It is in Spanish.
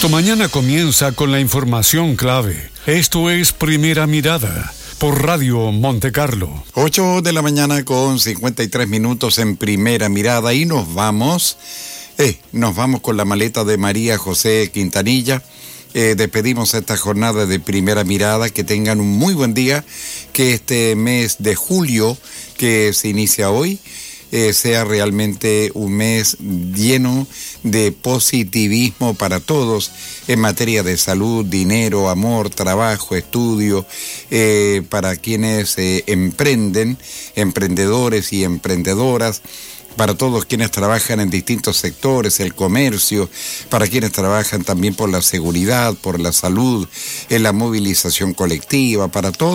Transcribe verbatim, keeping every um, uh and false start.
Tu mañana comienza con la información clave. Esto es Primera Mirada por Radio Monte Carlo. ocho de la mañana con cincuenta y tres minutos en Primera Mirada y nos vamos, eh, nos vamos con la maleta de María José Quintanilla. Eh, despedimos esta jornada de Primera Mirada. Que tengan un muy buen día, que este mes de julio que se inicia hoy eh, sea realmente un mes lleno de positivismo para todos en materia de salud, dinero, amor, trabajo, estudio, eh, para quienes eh, emprenden, emprendedores y emprendedoras, para todos quienes trabajan en distintos sectores, el comercio, para quienes trabajan también por la seguridad, por la salud, en la movilización colectiva, para todos.